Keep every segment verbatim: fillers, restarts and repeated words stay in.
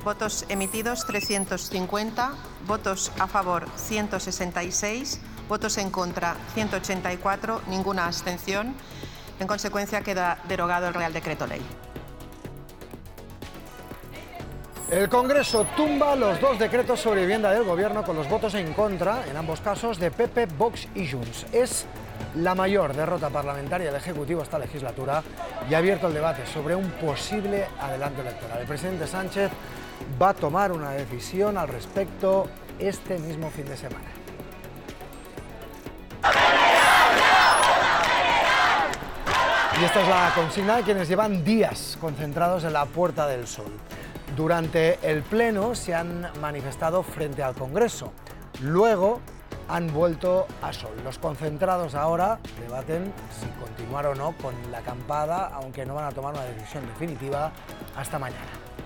Votos emitidos trescientos cincuenta, votos a favor ciento sesenta y seis, votos en contra ciento ochenta y cuatro, ninguna abstención. En consecuencia, queda derogado el Real Decreto Ley. El Congreso tumba los dos decretos sobre vivienda del Gobierno con los votos en contra, en ambos casos, de P P, Vox y Junts. Es la mayor derrota parlamentaria del Ejecutivo esta legislatura y ha abierto el debate sobre un posible adelanto electoral. El presidente Sánchez va a tomar una decisión al respecto este mismo fin de semana. Y esta es la consigna de quienes llevan días concentrados en la Puerta del Sol. Durante el Pleno se han manifestado frente al Congreso. Luego han vuelto a Sol. Los concentrados ahora debaten si continuar o no con la acampada, aunque no van a tomar una decisión definitiva hasta mañana.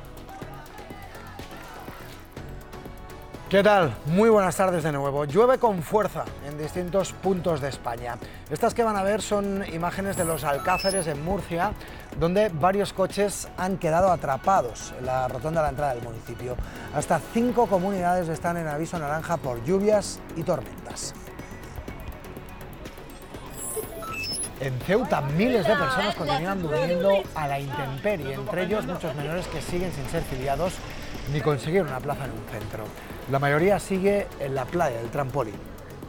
¿Qué tal? Muy buenas tardes de nuevo. Llueve con fuerza en distintos puntos de España. Estas que van a ver son imágenes de los Alcázares en Murcia, donde varios coches han quedado atrapados en la rotonda de la entrada del municipio. Hasta cinco comunidades están en aviso naranja por lluvias y tormentas. En Ceuta, miles de personas continúan durmiendo a la intemperie, entre ellos muchos menores que siguen sin ser filiados ni conseguir una plaza en un centro. La mayoría sigue en la playa del Trampolín.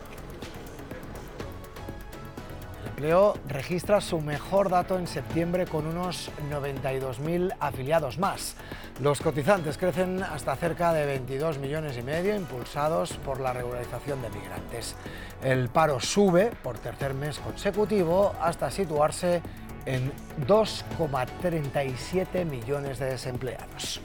El empleo registra su mejor dato en septiembre con unos noventa y dos mil afiliados más. Los cotizantes crecen hasta cerca de veintidós millones y medio, impulsados por la regularización de migrantes. El paro sube por tercer mes consecutivo hasta situarse en dos coma treinta y siete millones de desempleados.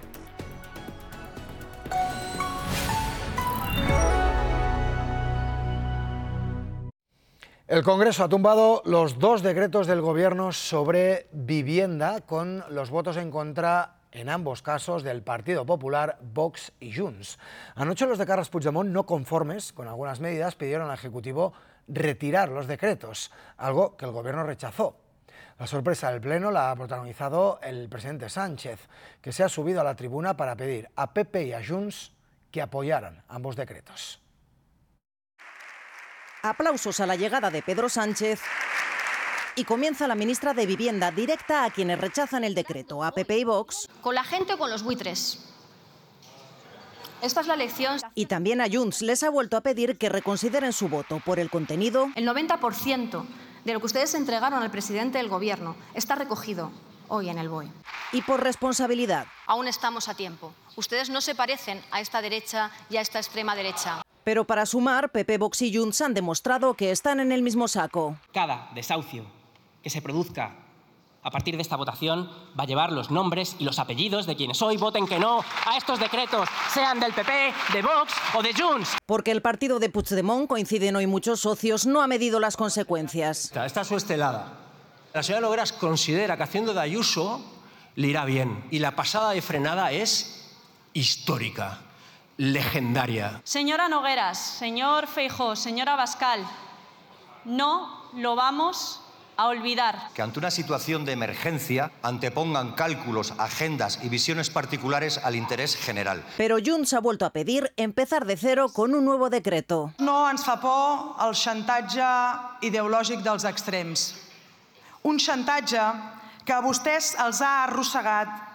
El Congreso ha tumbado los dos decretos del Gobierno sobre vivienda con los votos en contra, en ambos casos, del Partido Popular, Vox y Junts. Anoche los de Carles Puigdemont, no conformes con algunas medidas, pidieron al Ejecutivo retirar los decretos, algo que el Gobierno rechazó. La sorpresa del Pleno la ha protagonizado el presidente Sánchez, que se ha subido a la tribuna para pedir a P P y a Junts que apoyaran ambos decretos. Aplausos a la llegada de Pedro Sánchez y comienza la ministra de Vivienda directa a quienes rechazan el decreto, a P P y Vox. ¿Con la gente o con los buitres? Esta es la lección. Y también a Junts les ha vuelto a pedir que reconsideren su voto por el contenido. El noventa por ciento de lo que ustedes entregaron al presidente del Gobierno está recogido hoy en el B O E. Y por responsabilidad. Aún estamos a tiempo. Ustedes no se parecen a esta derecha y a esta extrema derecha. Pero para sumar, P P, Vox y Junts han demostrado que están en el mismo saco. Cada desahucio que se produzca a partir de esta votación va a llevar los nombres y los apellidos de quienes hoy voten que no a estos decretos, sean del P P, de Vox o de Junts. Porque el partido de Puigdemont, coinciden hoy muchos socios, no ha medido las consecuencias. Esta es su estelada. La señora Nogueras considera que haciendo de Ayuso le irá bien. Y la pasada de frenada es histórica. Legendaria. Señora Nogueras, señor Feijóo, señora Abascal, no lo vamos a olvidar. Que ante una situación de emergencia antepongan cálculos, agendas y visiones particulares al interés general. Pero Junts ha vuelto a pedir empezar de cero con un nuevo decreto. No ens fa por el xantatge ideològic dels extrems. Un xantatge que a vostès els ha arrossegat